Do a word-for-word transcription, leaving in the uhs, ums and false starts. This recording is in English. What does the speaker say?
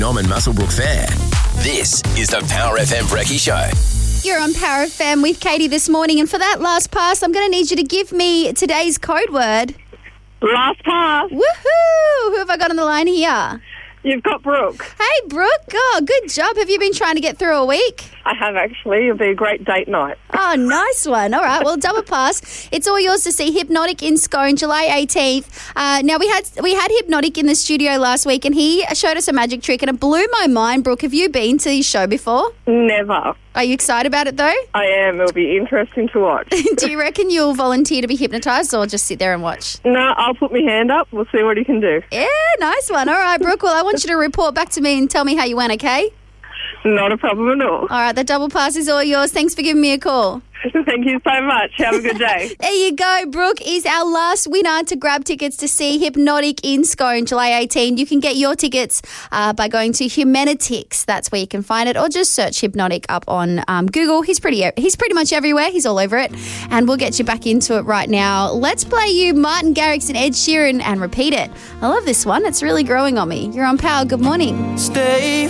Norman Musselbrook Fair. This is the Power F M Brekkie Show. You're on Power F M with Katie this morning, and for that last pass, I'm going to need you to give me today's code word. Last pass. Woohoo! Who have I got on the line here? You've got Brooke. Hey, Brooke. Oh, good job. Have you been trying to get through a week? I have, actually. It'll be a great date night. Oh, nice one. All right, well, double pass. It's all yours to see Hypnotic in Scone, July eighteenth. Uh, now, we had we had Hypnotic in the studio last week, and he showed us a magic trick, and it blew my mind. Brooke, have you been to his show before? Never. Are you excited about it, though? I am. It'll be interesting to watch. Do you reckon you'll volunteer to be hypnotised or just sit there and watch? No, I'll put my hand up. We'll see what he can do. Yeah, nice one. All right, Brooke, well, I want you to report back to me and tell me how you went, okay? Not a problem at all. All right, the double pass is all yours. Thanks for giving me a call. Thank you so much. Have a good day. There you go. Brooke is our last winner to grab tickets to see Hypnotic in Scone, July eighteenth. You can get your tickets uh, by going to Humanitix. That's where you can find it, or just search Hypnotic up on um, Google. He's pretty he's pretty much everywhere. He's all over it. And we'll get you back into it right now. Let's play you Martin Garrix and Ed Sheeran and Repeat It. I love this one. It's really growing on me. You're on Power. Good morning. Stay